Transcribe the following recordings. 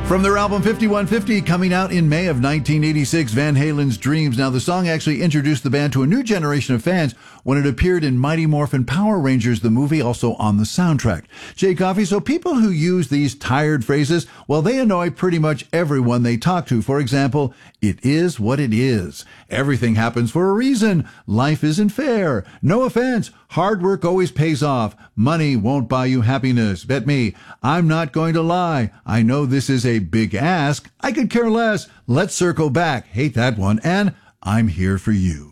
From their album 5150, coming out in May of 1986, Van Halen's Dreams. Now, the song actually introduced the band to a new generation of fans when it appeared in Mighty Morphin Power Rangers, the movie, also on the soundtrack. Jay Coffey, so people who use these tired phrases, well, they annoy pretty much everyone they talk to. For example, it is what it is. Everything happens for a reason. Life isn't fair. No offense. Hard work always pays off. Money won't buy you happiness. Bet me. I'm not going to lie. I know this is a big ask. I could care less. Let's circle back. Hate that one. And I'm here for you.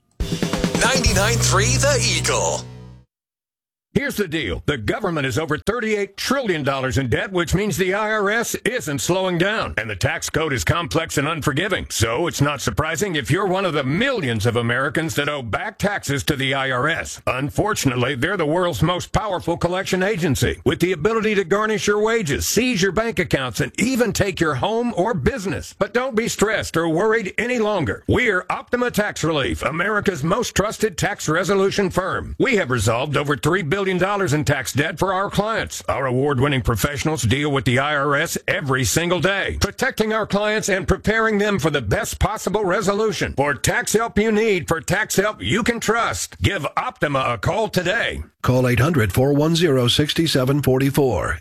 99.3 The Eagle. Here's the deal. The government is over $38 trillion in debt, which means the IRS isn't slowing down. And the tax code is complex and unforgiving. So it's not surprising if you're one of the millions of Americans that owe back taxes to the IRS. Unfortunately, they're the world's most powerful collection agency, with the ability to garnish your wages, seize your bank accounts, and even take your home or business. But don't be stressed or worried any longer. We're Optima Tax Relief, America's most trusted tax resolution firm. We have resolved over $3 billion in tax debt for our clients. Our award-winning professionals deal with the IRS every single day, protecting our clients and preparing them for the best possible resolution. For tax help you need, for tax help you can trust, give Optima a call today. Call 800-410-6744.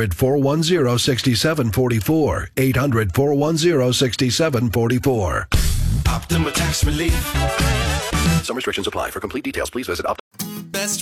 800-410-6744. 800-410-6744. Optima Tax Relief. Some restrictions apply. For complete details, please visit Optima. Best